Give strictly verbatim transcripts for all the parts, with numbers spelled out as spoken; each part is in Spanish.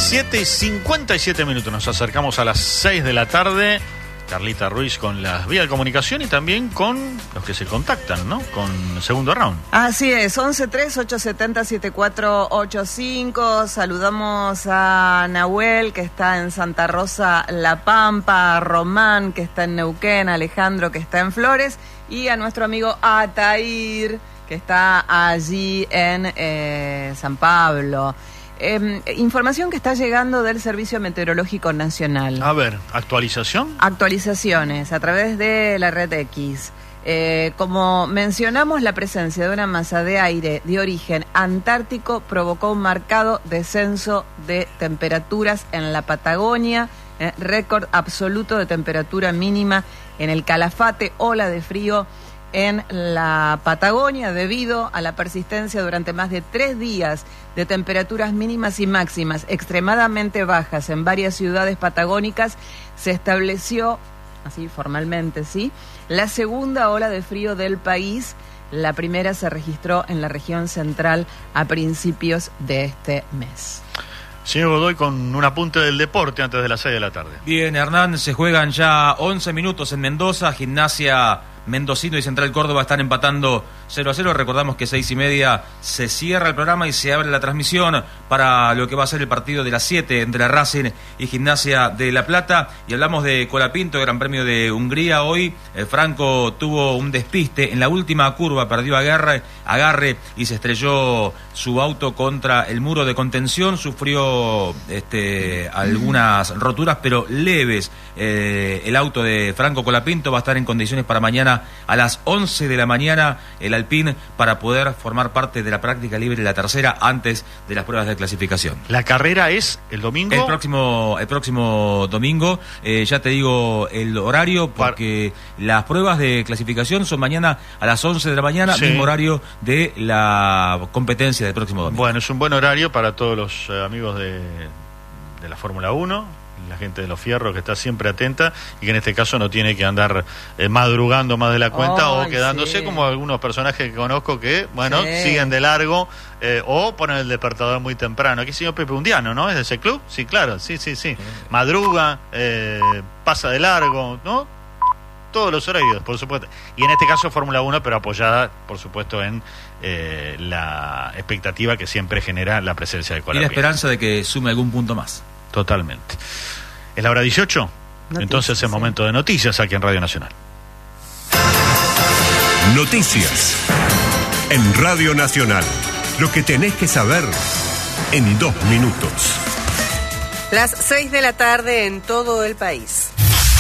siete y cincuenta y siete minutos, nos acercamos a las seis de la tarde. Carlita Ruiz con las vías de comunicación y también con los que se contactan, ¿no? Con Segundo Round. Así es, once tres ocho siete cero siete cuatro ocho cinco. Saludamos a Nahuel, que está en Santa Rosa, La Pampa, a Román, que está en Neuquén, a Alejandro, que está en Flores, y a nuestro amigo Atair, que está allí en eh, San Pablo. Eh, información que está llegando del Servicio Meteorológico Nacional. A ver, ¿actualización? Actualizaciones a través de la red X. Eh, como mencionamos, la presencia de una masa de aire de origen antártico provocó un marcado descenso de temperaturas en la Patagonia, eh, récord absoluto de temperatura mínima en el Calafate, ola de frío en la Patagonia debido a la persistencia durante más de tres días de temperaturas mínimas y máximas extremadamente bajas en varias ciudades patagónicas. Se estableció, así formalmente, ¿sí?, la segunda ola de frío del país. La primera se registró en la región central a principios de este mes. Señor Godoy, con un apunte del deporte antes de las seis de la tarde. Bien, Hernán, se juegan ya once minutos en Mendoza. Gimnasia Mendocino y Central Córdoba están empatando cero a cero. Recordamos que seis y media se cierra el programa y se abre la transmisión para lo que va a ser el partido de las siete entre Racing y Gimnasia de La Plata. Y hablamos de Colapinto, Gran Premio de Hungría. Hoy eh, Franco tuvo un despiste en la última curva, perdió agarre, agarre y se estrelló su auto contra el muro de contención. Sufrió este, algunas roturas, pero leves. Eh, el auto de Franco Colapinto va a estar en condiciones para mañana a las once de la mañana el Alpine para poder formar parte de la práctica libre, la tercera, antes de las pruebas de clasificación. ¿La carrera es el domingo? El próximo, el próximo domingo, eh, ya te digo el horario, porque Par... las pruebas de clasificación son mañana a las once de la mañana, sí, mismo horario de la competencia del próximo domingo. Bueno, es un buen horario para todos los eh, amigos de, de la Fórmula uno, la gente de los fierros que está siempre atenta y que en este caso no tiene que andar eh, madrugando más de la cuenta, oh, o quedándose, sí, como algunos personajes que conozco que, bueno, sí, siguen de largo eh, o ponen el despertador muy temprano. Aquí el señor Pepe Undiano, ¿no? ¿Es de ese club? Sí, claro, sí, sí, sí. Madruga, eh, pasa de largo, ¿no? Todos los horarios, por supuesto. Y en este caso Fórmula uno, pero apoyada, por supuesto, en eh, la expectativa que siempre genera la presencia de Colapinto. Y la esperanza de que sume algún punto más. Totalmente. ¿Es la hora dieciocho? Noticias, entonces es momento de noticias aquí en Radio Nacional. Noticias en Radio Nacional. Lo que tenés que saber en dos minutos. Las seis de la tarde en todo el país.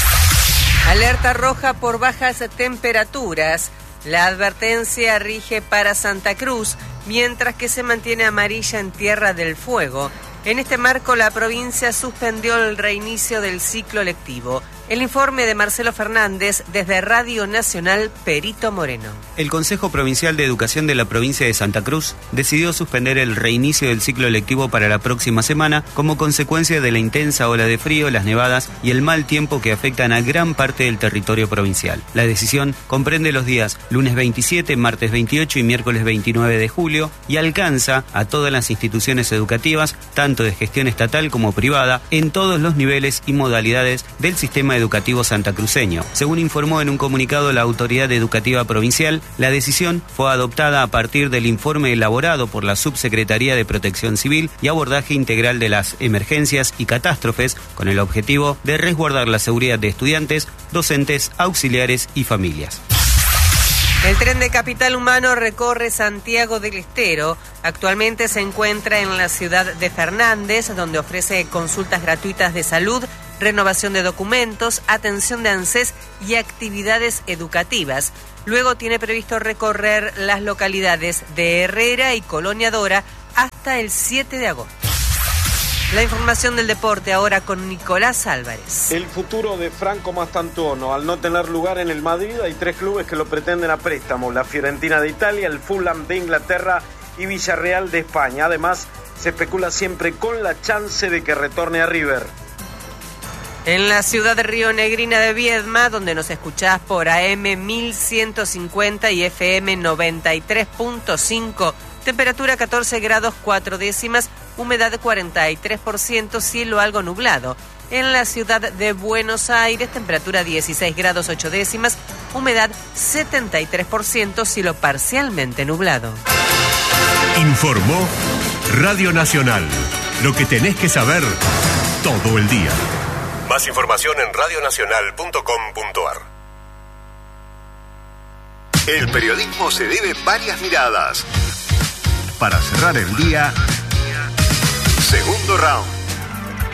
Alerta roja por bajas temperaturas. La advertencia rige para Santa Cruz, mientras que se mantiene amarilla en Tierra del Fuego. En este marco, la provincia suspendió el reinicio del ciclo lectivo. El informe de Marcelo Fernández desde Radio Nacional Perito Moreno. El Consejo Provincial de Educación de la provincia de Santa Cruz decidió suspender el reinicio del ciclo lectivo para la próxima semana como consecuencia de la intensa ola de frío, las nevadas y el mal tiempo que afectan a gran parte del territorio provincial. La decisión comprende los días lunes veintisiete, martes veintiocho y miércoles veintinueve de julio y alcanza a todas las instituciones educativas, tanto de gestión estatal como privada, en todos los niveles y modalidades del sistema educativo santacruceño. Según informó en un comunicado la Autoridad Educativa Provincial, la decisión fue adoptada a partir del informe elaborado por la Subsecretaría de Protección Civil y Abordaje Integral de las Emergencias y Catástrofes, con el objetivo de resguardar la seguridad de estudiantes, docentes, auxiliares y familias. El tren de Capital Humano recorre Santiago del Estero. Actualmente se encuentra en la ciudad de Fernández, donde ofrece consultas gratuitas de salud, renovación de documentos, atención de ANSES y actividades educativas. Luego tiene previsto recorrer las localidades de Herrera y Colonia Dora hasta el siete de agosto. La información del deporte ahora con Nicolás Álvarez. El futuro de Franco Mastantuono, al no tener lugar en el Madrid, hay tres clubes que lo pretenden a préstamo: la Fiorentina de Italia, el Fulham de Inglaterra y Villarreal de España. Además, se especula siempre con la chance de que retorne a River. En la ciudad de Río Negrina de Viedma, donde nos escuchás por A M mil ciento cincuenta y F M noventa y tres punto cinco, temperatura catorce grados cuatro décimas, humedad cuarenta y tres por ciento, cielo algo nublado. En la ciudad de Buenos Aires, temperatura dieciséis grados ocho décimas, humedad setenta y tres por ciento, cielo parcialmente nublado. Informó Radio Nacional. Lo que tenés que saber todo el día. Más información en radionacional punto com punto ar. El periodismo se debe varias miradas. Para cerrar el día, segundo round.